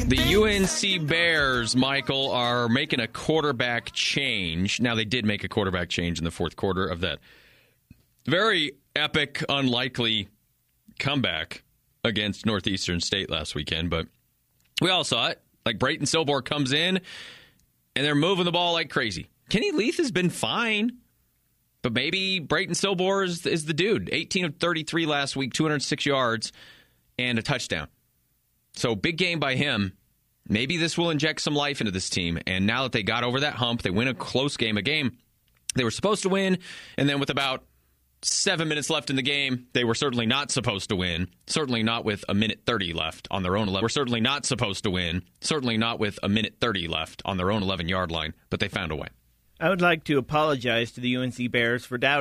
The UNC Bears, Michael, are making a quarterback change. Now, they did make a quarterback change in the fourth quarter of that very epic, unlikely comeback against Northeastern State last weekend. But we all saw it. Like, Brayton Silbor comes in, and they're moving the ball like crazy. Kenny Leith has been fine, but maybe Brayton Silbor is the dude. 18 of 33 last week, 206 yards, and a touchdown. So big game by him. Maybe this will inject some life into this team. And now that they got over that hump, they win a close game, a game they were supposed to win. And then with about 7 minutes left in the game, they were certainly not supposed to win. Certainly not with a minute 30 left on their own 11. We're certainly not supposed to win. Certainly not with a minute 30 left on their own 11-yard line. But they found a way. I would like to apologize to the UNC Bears for doubting